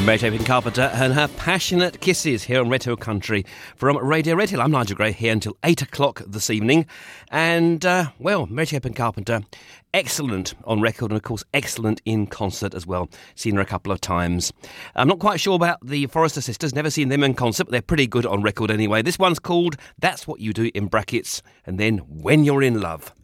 Mary J. Carpenter and her passionate kisses here on Red Hill Country from Radio Red Hill. I'm Nigel Gray here until 8 o'clock this evening. And, Mary J. Carpenter, excellent on record and, of course, excellent in concert as well. Seen her a couple of times. I'm not quite sure about the Forrester Sisters. Never seen them in concert, but they're pretty good on record anyway. This one's called That's What You Do in Brackets, and then When You're in Love.